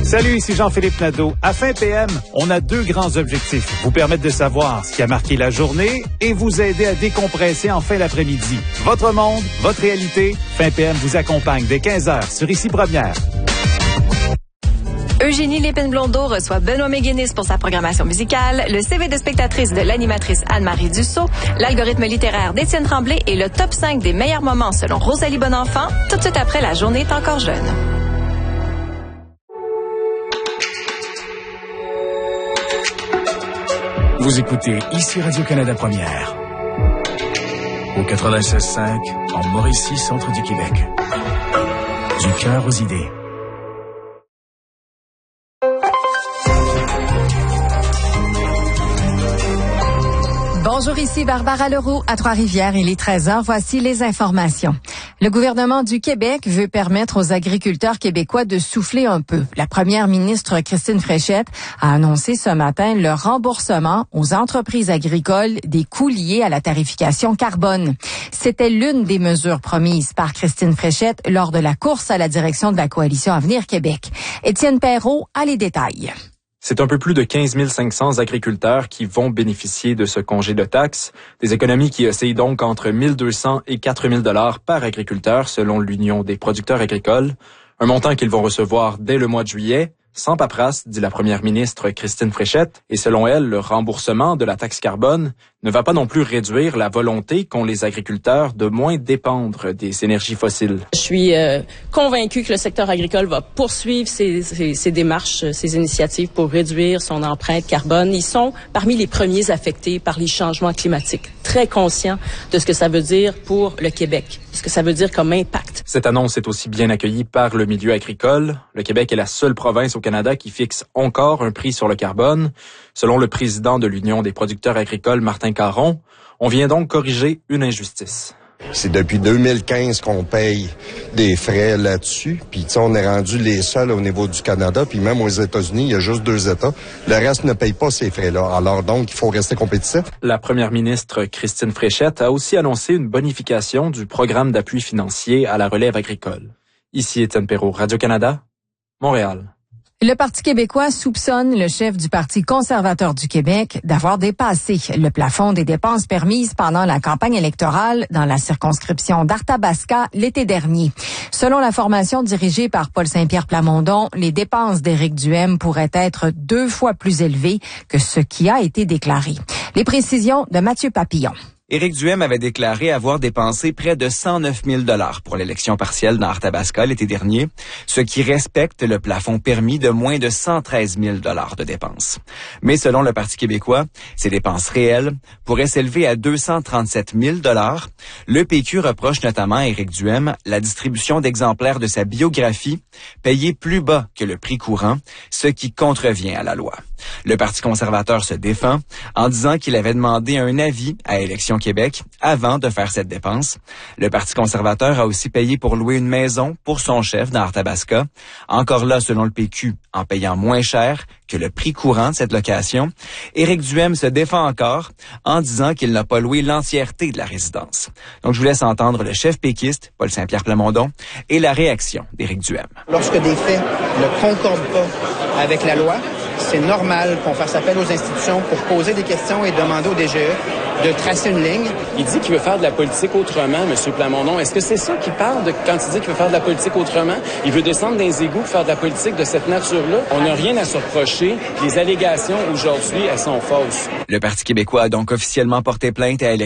Salut, ici Jean-Philippe Nadeau. À Fin PM, on a 2 grands objectifs. Vous permettre de savoir ce qui a marqué la journée et vous aider à décompresser en fin d'après-midi. Votre monde, votre réalité. Fin PM vous accompagne dès 15h sur Ici Première. Eugénie Lépine-Blondeau reçoit Benoît McGuinness pour sa programmation musicale, le CV de spectatrice de l'animatrice Anne-Marie Dussault, l'algorithme littéraire d'Étienne Tremblay et le top 5 des meilleurs moments selon Rosalie Bonenfant, tout de suite après La journée est encore jeune. Vous écoutez Ici Radio-Canada Première. Au 96.5, en Mauricie, centre du Québec. Du cœur aux idées. Bonjour, ici Barbara Leroux à Trois-Rivières. Il est 13h. Voici les informations. Le gouvernement du Québec veut permettre aux agriculteurs québécois de souffler un peu. La première ministre Christine Fréchette a annoncé ce matin le remboursement aux entreprises agricoles des coûts liés à la tarification carbone. C'était l'une des mesures promises par Christine Fréchette lors de la course à la direction de la Coalition Avenir Québec. Étienne Perrault a les détails. C'est un peu plus de 15 500 agriculteurs qui vont bénéficier de ce congé de taxes. Des économies qui oscillent donc entre 1 200 et 4 000 $ par agriculteur selon l'Union des producteurs agricoles. Un montant qu'ils vont recevoir dès le mois de juillet. Sans paperasse, dit la première ministre Christine Fréchette, et selon elle, le remboursement de la taxe carbone ne va pas non plus réduire la volonté qu'ont les agriculteurs de moins dépendre des énergies fossiles. Je suis convaincue que le secteur agricole va poursuivre ses démarches, ses initiatives pour réduire son empreinte carbone. Ils sont parmi les premiers affectés par les changements climatiques, très conscients de ce que ça veut dire pour le Québec, ce que ça veut dire comme impact. Cette annonce est aussi bien accueillie par le milieu agricole. Le Québec est la seule province au Canada qui fixe encore un prix sur le carbone. Selon le président de l'Union des producteurs agricoles, Martin Caron, on vient donc corriger une injustice. C'est depuis 2015 qu'on paye des frais là-dessus. Puis on est rendu les seuls au niveau du Canada. Puis même aux États-Unis, il y a juste 2 États. Le reste ne paye pas ces frais-là. Alors donc, il faut rester compétitif. La première ministre Christine Fréchette a aussi annoncé une bonification du programme d'appui financier à la relève agricole. Ici Étienne Perrault, Radio-Canada, Montréal. Le Parti québécois soupçonne le chef du Parti conservateur du Québec d'avoir dépassé le plafond des dépenses permises pendant la campagne électorale dans la circonscription d'Arthabasca l'été dernier. Selon la formation dirigée par Paul Saint-Pierre Plamondon, les dépenses d'Éric Duhaime pourraient être 2 fois plus élevées que ce qui a été déclaré. Les précisions de Mathieu Papillon. Éric Duhaime avait déclaré avoir dépensé près de 109 000 $ pour l'élection partielle dans Arthabasca l'été dernier, ce qui respecte le plafond permis de moins de 113 000 $ de dépenses. Mais selon le Parti québécois, ces dépenses réelles pourraient s'élever à 237 000 $. Le PQ reproche notamment à Éric Duhaime la distribution d'exemplaires de sa biographie payée plus bas que le prix courant, ce qui contrevient à la loi. Le Parti conservateur se défend en disant qu'il avait demandé un avis à Élections Québec avant de faire cette dépense. Le Parti conservateur a aussi payé pour louer une maison pour son chef dans Arthabasca. Encore là, selon le PQ, en payant moins cher que le prix courant de cette location. Éric Duhaime se défend encore en disant qu'il n'a pas loué l'entièreté de la résidence. Donc, je vous laisse entendre le chef péquiste, Paul Saint-Pierre Plamondon, et la réaction d'Éric Duhaime. Lorsque des faits ne concordent pas avec la loi, c'est normal qu'on fasse appel aux institutions pour poser des questions et demander au DGE de tracer une ligne. Il dit qu'il veut faire de la politique autrement, M. Plamondon. Est-ce que c'est ça qu'il parle quand il dit qu'il veut faire de la politique autrement? Il veut descendre dans les égouts pour faire de la politique de cette nature-là? On n'a rien à se reprocher. Les allégations aujourd'hui, elles sont fausses. Le Parti québécois a donc officiellement porté plainte à